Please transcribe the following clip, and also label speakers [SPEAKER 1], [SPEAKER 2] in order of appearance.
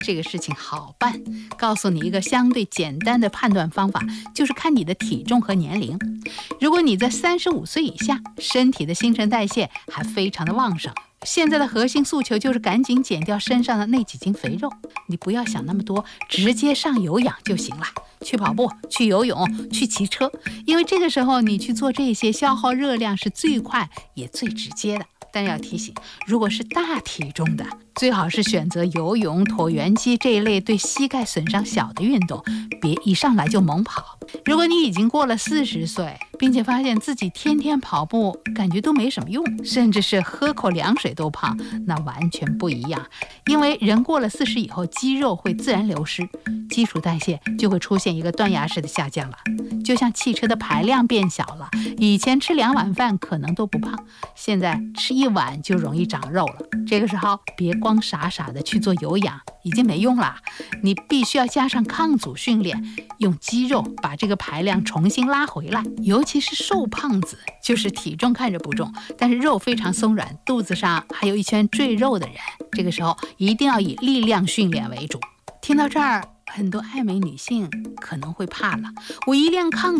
[SPEAKER 1] 这个事情好办，告诉你一个相对简单的判断方法，就是看你的体重和年龄。如果你在35岁以下，身体的新陈代谢还非常的旺盛，现在的核心诉求就是赶紧减掉身上的那几斤肥肉。你不要想那么多，直接上有氧就行了，去跑步，去游泳，去骑车，因为这个时候你去做这些，消耗热量是最快也最直接的。但要提醒，如果是大体重的，最好是选择游泳、椭圆机这一类对膝盖损伤小的运动，别一上来就猛跑。如果你已经过了40岁，并且发现自己天天跑步感觉都没什么用，甚至是喝口凉水都胖，那完全不一样。因为人过了40以后，肌肉会自然流失，基础代谢就会出现一个断崖式的下降了。就像汽车的排量变小了，以前吃2碗饭可能都不胖，现在吃1碗就容易长肉了。这个时候别光傻傻的去做有氧，已经没用了，你必须要加上抗阻训练，用肌肉把这个排量重新拉回来。尤其是瘦胖子，就是体重看着不重，但是肉非常松软，肚子上还有一圈赘肉的人，这个时候一定要以力量训练为主。听到这儿，很多爱美女性可能会怕了，我一练抗